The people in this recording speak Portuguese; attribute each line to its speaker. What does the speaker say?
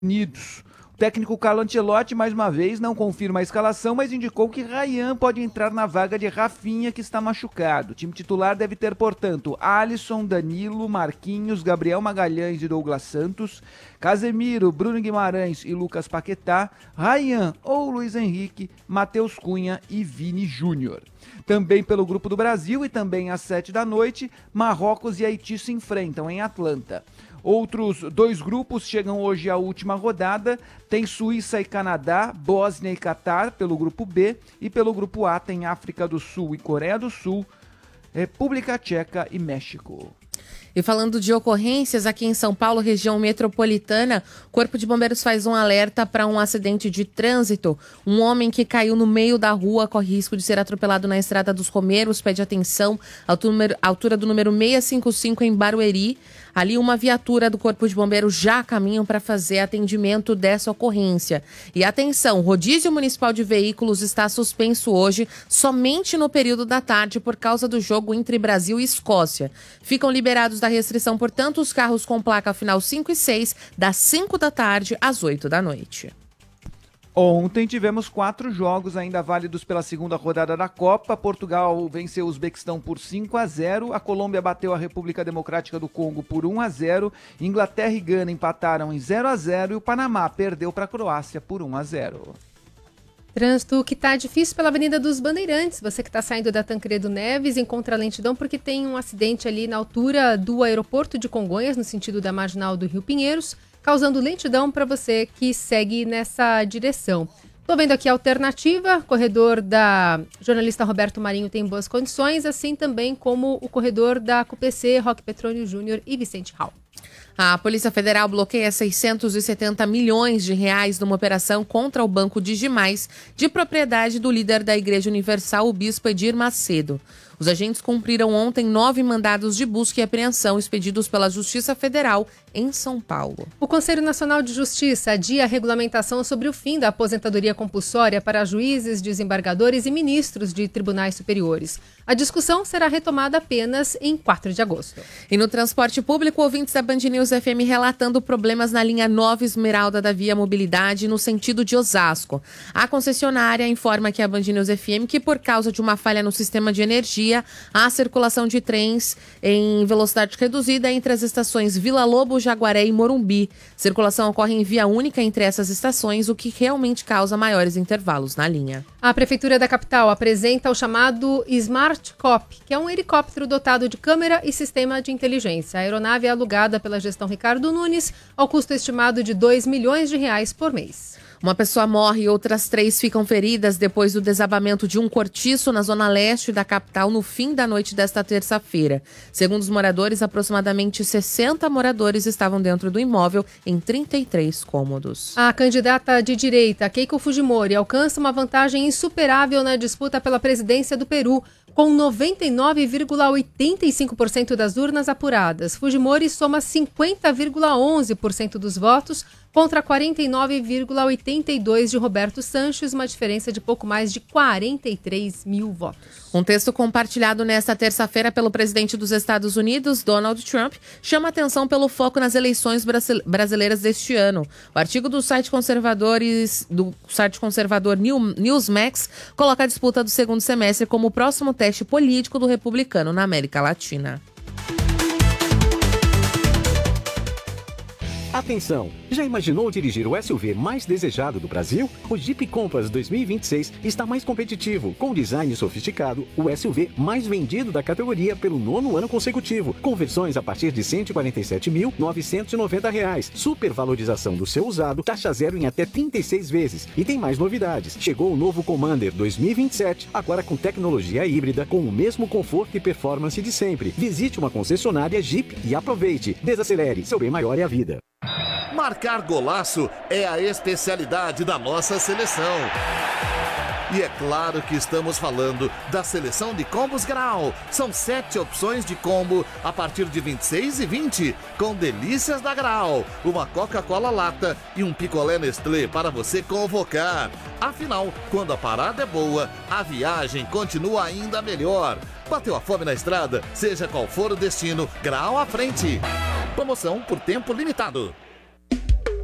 Speaker 1: Unidos. O técnico Carlo Ancelotti, mais uma vez, não confirma a escalação, mas indicou que Ryan pode entrar na vaga de Rafinha, que está machucado. O time titular deve ter, portanto, Alisson, Danilo, Marquinhos, Gabriel Magalhães e Douglas Santos, Casemiro, Bruno Guimarães e Lucas Paquetá, Ryan ou Luiz Henrique, Matheus Cunha e Vini Júnior. Também pelo Grupo do Brasil e também às 19h, Marrocos e Haiti se enfrentam em Atlanta. Outros 2 grupos chegam hoje à última rodada, tem Suíça e Canadá, Bósnia e Catar pelo grupo B, e pelo grupo A tem África do Sul e Coreia do Sul, República Tcheca e México.
Speaker 2: E falando de ocorrências, aqui em São Paulo, região metropolitana, o Corpo de Bombeiros faz um alerta para um acidente de trânsito. Um homem que caiu no meio da rua corre risco de ser atropelado na Estrada dos Romeiros, pede atenção, altura do número 655 em Barueri. Ali uma viatura do Corpo de Bombeiros já caminham para fazer atendimento dessa ocorrência. E atenção, o rodízio municipal de veículos está suspenso hoje somente no período da tarde por causa do jogo entre Brasil e Escócia. Ficam liberados da restrição, portanto, os carros com placa final 5 e 6, das 5 da tarde às 8 da noite.
Speaker 1: Ontem tivemos 4 jogos ainda válidos pela segunda rodada da Copa. Portugal venceu o Uzbequistão por 5-0, a Colômbia bateu a República Democrática do Congo por 1-0, Inglaterra e Gana empataram em 0-0 e o Panamá perdeu para a Croácia por 1-0.
Speaker 3: Trânsito que tá difícil pela Avenida dos Bandeirantes. Você que está saindo da Tancredo Neves encontra lentidão porque tem um acidente ali na altura do aeroporto de Congonhas, no sentido da marginal do Rio Pinheiros, causando lentidão para você que segue nessa direção. Estou vendo aqui a alternativa, corredor da jornalista Roberto Marinho tem boas condições, assim também como o corredor da CUPC, Roque Petrônio Júnior e Vicente Hall.
Speaker 2: A Polícia Federal bloqueia 670 milhões de reais numa operação contra o Banco Digimais, de propriedade do líder da Igreja Universal, o bispo Edir Macedo. Os agentes cumpriram ontem 9 mandados de busca e apreensão expedidos pela Justiça Federal em São Paulo.
Speaker 3: O Conselho Nacional de Justiça adia a regulamentação sobre o fim da aposentadoria compulsória para juízes, desembargadores e ministros de tribunais superiores. A discussão será retomada apenas em 4 de agosto.
Speaker 2: E no transporte público, ouvintes da Band News FM relatando problemas na linha Nova Esmeralda da Via Mobilidade no sentido de Osasco. A concessionária informa que a Band News FM que por causa de uma falha no sistema de energia, há circulação de trens em velocidade reduzida entre as estações Vila Lobo, Jaguaré e Morumbi. Circulação ocorre em via única entre essas estações, o que realmente causa maiores intervalos na linha.
Speaker 3: A Prefeitura da capital apresenta o chamado Smart Cop, que é um helicóptero dotado de câmera e sistema de inteligência. A aeronave é alugada pela gestão Ricardo Nunes, ao custo estimado de R$2 milhões por mês.
Speaker 2: Uma pessoa morre e outras 3 ficam feridas depois do desabamento de um cortiço na zona leste da capital no fim da noite desta terça-feira. Segundo os moradores, aproximadamente 60 moradores estavam dentro do imóvel em 33 cômodos.
Speaker 3: A candidata de direita, Keiko Fujimori, alcança uma vantagem insuperável na disputa pela presidência do Peru, com 99,85% das urnas apuradas. Fujimori soma 50,11% dos votos contra 49,82% de Roberto Sanches, uma diferença de pouco mais de 43 mil votos.
Speaker 2: Um texto compartilhado nesta terça-feira pelo presidente dos Estados Unidos, Donald Trump, chama atenção pelo foco nas eleições brasileiras deste ano. O artigo do site conservador Newsmax coloca a disputa do segundo semestre como o próximo teste político do republicano na América Latina.
Speaker 4: Atenção! Já imaginou dirigir o SUV mais desejado do Brasil? O Jeep Compass 2026 está mais competitivo, com design sofisticado, o SUV mais vendido da categoria pelo 9º ano consecutivo, com versões a partir de R$ 147.990, supervalorização do seu usado, taxa zero em até 36 vezes. E tem mais novidades. Chegou o novo Commander 2027, agora com tecnologia híbrida, com o mesmo conforto e performance de sempre. Visite uma concessionária Jeep e aproveite. Desacelere, seu bem maior é a vida.
Speaker 5: Marcar golaço é a especialidade da nossa seleção. E é claro que estamos falando da seleção de combos Grau. São 7 opções de combo a partir de R$ 26,20, com delícias da Grau, uma Coca-Cola lata e um picolé Nestlé para você convocar. Afinal, quando a parada é boa, a viagem continua ainda melhor. Bateu a fome na estrada? Seja qual for o destino, Grau à frente. Promoção por tempo limitado.